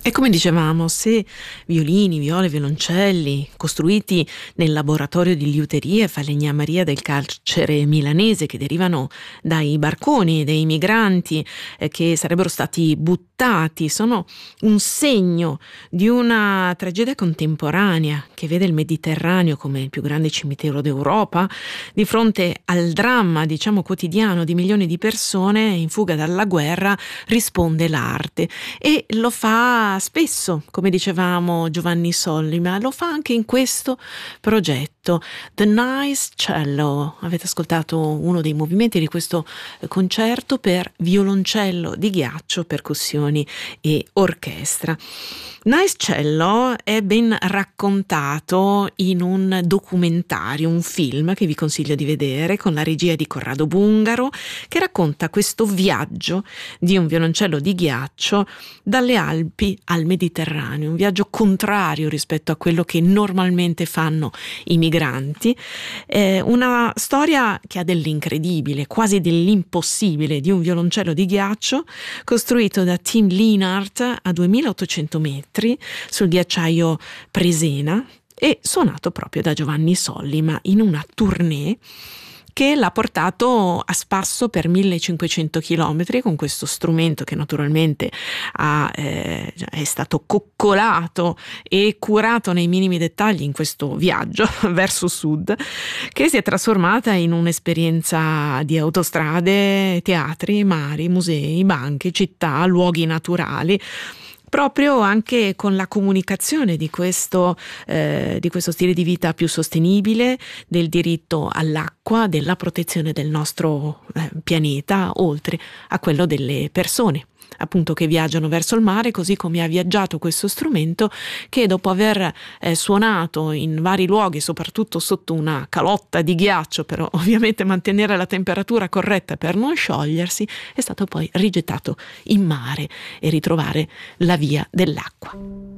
E come dicevamo, se violini, viole, violoncelli costruiti nel laboratorio di liuteria e falegnameria del carcere milanese, che derivano dai barconi dei migranti che sarebbero stati buttati, sono un segno di una tragedia contemporanea che vede il Mediterraneo come il più grande cimitero d'Europa di fronte al dramma, diciamo, quotidiano di milioni di persone in fuga dalla guerra. Risponde l'arte e lo fa spesso, come dicevamo Giovanni Sollima, lo fa anche in questo progetto The Nice Cello. Avete ascoltato uno dei movimenti di questo concerto per violoncello di ghiaccio, percussioni e orchestra. Nice Cello è ben raccontato in un documentario, un film che vi consiglio di vedere con la regia di Corrado Bungaro, che racconta questo viaggio di un violoncello di ghiaccio dalle Alpi al Mediterraneo, un viaggio contrario rispetto a quello che normalmente fanno i migranti. Una storia che ha dell'incredibile, quasi dell'impossibile, di un violoncello di ghiaccio costruito da Tim Leinart a 2800 metri sul ghiacciaio Presena e suonato proprio da Giovanni Sollima in una tournée che l'ha portato a spasso per 1500 chilometri con questo strumento che naturalmente è stato coccolato e curato nei minimi dettagli in questo viaggio verso sud, che si è trasformata in un'esperienza di autostrade, teatri, mari, musei, banche, città, luoghi naturali, proprio anche con la comunicazione di questo stile di vita più sostenibile, del diritto all'acqua, della protezione del nostro pianeta, oltre a quello delle persone, appunto, che viaggiano verso il mare, così come ha viaggiato questo strumento che dopo aver suonato in vari luoghi, soprattutto sotto una calotta di ghiaccio per ovviamente mantenere la temperatura corretta per non sciogliersi, è stato poi rigettato in mare e ritrovare la via dell'acqua.